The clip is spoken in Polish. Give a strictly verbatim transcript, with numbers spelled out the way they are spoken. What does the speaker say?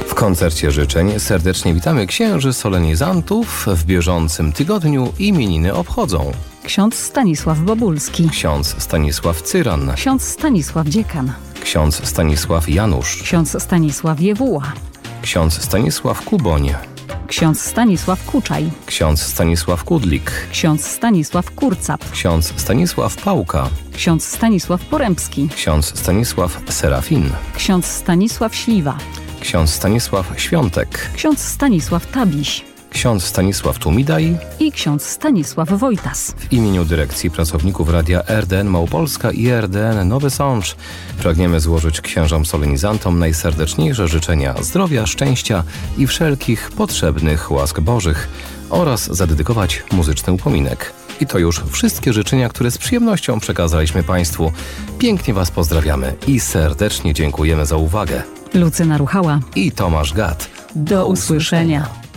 W koncercie życzeń serdecznie witamy księży solenizantów. W bieżącym tygodniu imieniny obchodzą ksiądz Stanisław Bobulski, ksiądz Stanisław Cyran, ksiądz Stanisław Dziekan, ksiądz Stanisław Janusz, ksiądz Stanisław Jewuła, ksiądz Stanisław Kuboń, ksiądz Stanisław Kuczaj, ksiądz Stanisław Kudlik, ksiądz Stanisław Kurcap, ksiądz Stanisław Pałka, ksiądz Stanisław Porębski, ksiądz Stanisław Serafin, ksiądz Stanisław Śliwa, ksiądz Stanisław Świątek, ksiądz Stanisław Tabiś ksiądz Stanisław Tumidaj. i ksiądz Stanisław Wojtas. W imieniu dyrekcji pracowników Radia R D N Małopolska i R D N Nowy Sącz pragniemy złożyć księżom solenizantom najserdeczniejsze życzenia zdrowia, szczęścia i wszelkich potrzebnych łask bożych oraz zadedykować muzyczny upominek. I to już wszystkie życzenia, które z przyjemnością przekazaliśmy Państwu. Pięknie Was pozdrawiamy i serdecznie dziękujemy za uwagę. Lucyna Ruchała. I Tomasz Gad. Do usłyszenia.